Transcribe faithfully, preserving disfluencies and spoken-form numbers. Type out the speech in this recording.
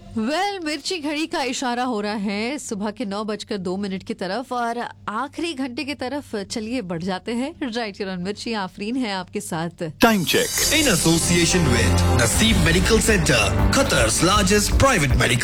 Well well, मिर्ची घड़ी का इशारा हो रहा है सुबह के नौ बजकर दो मिनट की तरफ और आखिरी घंटे की तरफ चलिए बढ़ जाते हैं। राइट ऑन मिर्ची, आफरीन है आपके साथ। Time check in association with नसीब medical centre, Qatar's largest private medical